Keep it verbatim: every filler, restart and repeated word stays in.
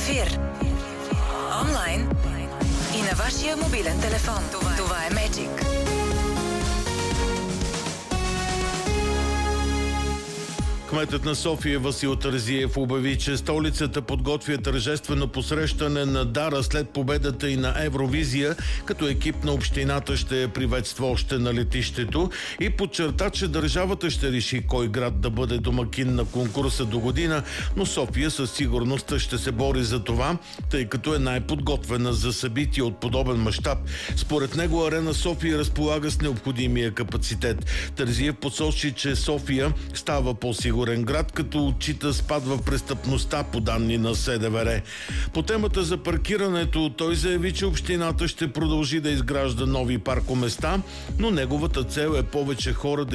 ефир. Онлайн и на вашия мобилен телефон. Това, Това е Magic. Кметът на София Васил Терзиев обяви, че столицата подготвя тържествено посрещане на Дара след победата и на Евровизия, като екип на общината ще я приветства още на летището и подчерта, че държавата ще реши кой град да бъде домакин на конкурса до година, но София със сигурност ще се бори за това, тъй като е най-подготвена за събитие от подобен мащаб. Според него Арена София разполага с необходимия капацитет. Терзиев посочи, че София става по-сигурен град, като отчита спад в престъпността по данни на СДВР. По темата за паркирането той заяви, че общината ще продължи да изгражда нови паркоместа, но неговата цел е повече хора да